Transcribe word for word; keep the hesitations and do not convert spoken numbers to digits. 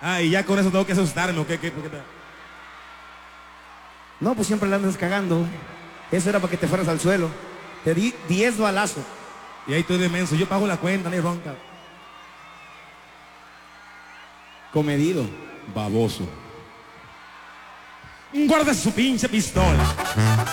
Ah, y ya con eso tengo que asustarme, ¿o qué? ¿Qué? ¿Por qué te... No, pues siempre la andas cagando. Eso era para que te fueras al suelo. Te di diez balazos. Y ahí estoy de menso, yo pago la cuenta, ni ronca. Comedido. Baboso. Guarda su pinche pistola.